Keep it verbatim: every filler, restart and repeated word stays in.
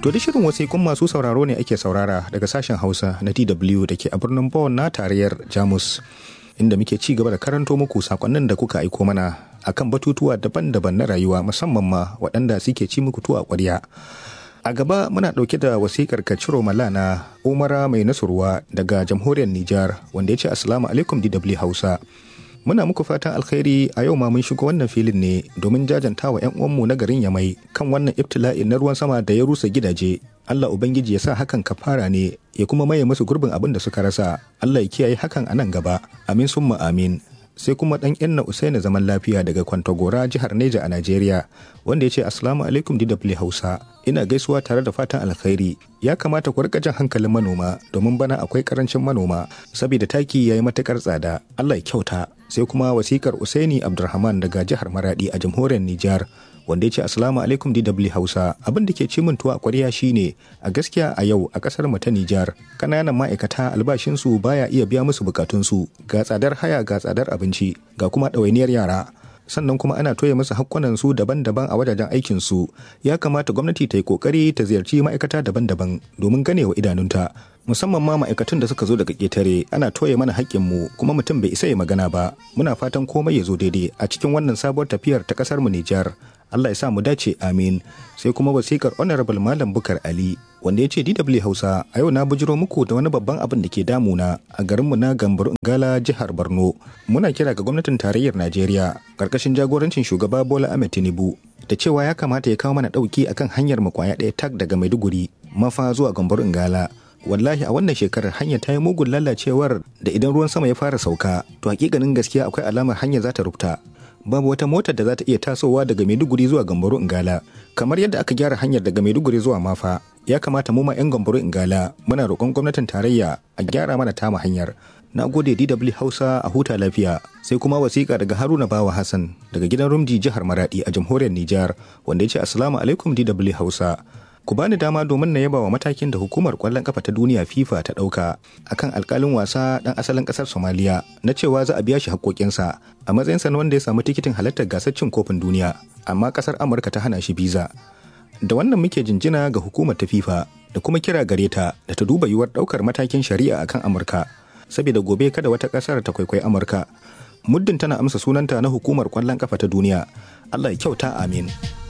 To da shirin wasiƙun masu sauraro ne ake saurara daga sashen Hausa na D W da ke a birnin Bonn na tarayyar Jamus, inda muke ci gaba da karanto muku sakonnin da kuka aiko mana akan batutuwa daban-daban na rayuwa, musamman ma waɗanda suke ci muku tuwa ƙwarya. A gaba muna ɗauke da wasiƙar Kaciro Malana Umara mai Nasurwa daga jamhuriyar Nijar, wanda ya ce Assalamu alaikum D W Hausa. Muna muku fatan alkhairi. A yau ma mun shigo wannan filin ne domin jajanta wa 'yan uwanmu na garin Yamai kan wannan ibtila'in na ruwan sama da ya rusa gidaje. Allah Ubangiji ya sa hakan kafara ne, ya kuma maye musu gurbin abin da suka rasa. Allah ya kiyaye hakan a nan gaba. Amin summa amin. Sai kuma ɗan Inna Usaini Zaman Lafiya daga Kwantagora, jihar Neja a Najeriya, wanda ya ce Assalamu alaikum D W Hausa. Ina gaisuwa tare da fatan alkhairi. Ya kamata ku rika jan hankalin manoma domin bana akwai karancin manoma saboda taki yayi matukar tsada. Allah ya kyauta. Sai kuma wasikar Usaini Abdulrahman daga jihar Maradi a jamhuriyar Nijar, wanda ya ce Assalamu alaikum D W Hausa. Abin da ke ci min tuwa ƙwarya shine a gaskiya a yau a ƙasar mu ta Nijar kananan ma'aikata albashinsu baya iya biya musu bukatunsu, ga tsadar haya, ga tsadar abinci, ga kuma ɗawainiyar yara. Sannan kuma ana toye musu hakkunansu daban-daban a wajajen aikinsu. Ya kamata gwamnati ta yi kokari ta ziyarci ma'aikata daban-daban domin ganewa idanunta, musamman ma ma'aikatun da suka zo daga ƙetare. Ana toye mana haƙƙinmu kuma mutum bai isa ya magana ba. Muna fatan komai ya zo daidai a cikin wannan sabuwar tafiyar ta ƙasar mu Nijar. Allah ya sa mu dace, amin. Sai kuma wasikar Honorable Malam Bukar Ali, wanda ya ce D W Hausa, a yau na bujiro muku da wani babban abin da ke damuna a garinmu na Gambar Ngala, jihar Borno. Muna kira ga gwamnatin tarayyar Najeriya karkashin jagorancin shugaba Bola Ahmed Tinubu da cewa ya kamata ya kawo mana dauki akan hanyar mu kwaya ɗaya tak daga Maiduguri Mafa zuwa Gambar Ngala. Wallahi a wannan shekarar hanyar ta yi mugun lalacewar da idan ruwan sama ya fara sauka, to hakikanin gaskiya akwai alamar hanyar za ta rufta. Babu wata motar da za ta iya tasowa daga Maiduguri zuwa Gambaru Ingala. Kamar yadda aka gyara hanyar daga Maiduguri zuwa Mafa, ya kamata mu ma 'yan Gambaru Ingala muna roƙon gwamnatin tarayya a gyara mana tama hanyar. Na gode D W Hausa, a huta lafiya. Sai kuma wasiƙa daga Haruna Bawa Hassan daga gidan Rumji, jihar Maradi a jamhuriyar Nijar, wanda ya ce Assalamu alaikum D W Hausa. Ku bani dama domin na yaba wa matakin da hukumar kwallon kafa ta duniya FIFA ta ɗauka akan alkalin wasa ɗan asalin ƙasar Somaliya na cewa za a biya shi haƙoƙinsa a matsayinsa na wanda ya samu tikitin halartar gasar cin kofin duniya, amma ƙasar Amurka ta hana shi biza. Da wannan muke jinjina ga hukumar ta FIFA da kuma kira gare ta da ta duba yiwuwar ɗaukar matakin shari'a akan Amurka, saboda gobe kada wata ƙasar ta kwaikwayi Amurka muddin tana amsa sunanta na hukumar kwallon kafa ta duniya. Allah ya kyauta, amin.